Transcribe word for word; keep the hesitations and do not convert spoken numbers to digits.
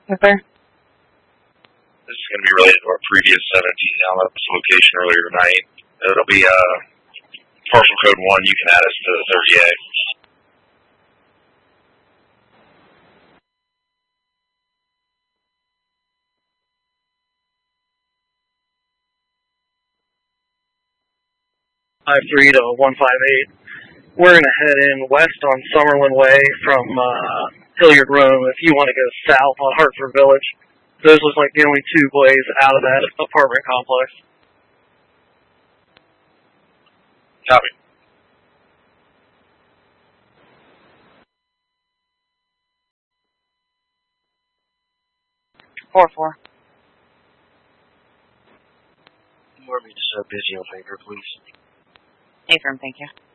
Okay. This is going to be related to our previous seventeen Dallas location earlier tonight. It'll be uh, parcel code one. You can add us to the thirty A. five three to one five eight. We're going to head in west on Summerlin Way from uh, Hilliard Road if you want to go south on Hartford Village. Those look like the only two ways out of that apartment complex. Copy. four four. More me just so busy on paper, please. Affirm, thank you.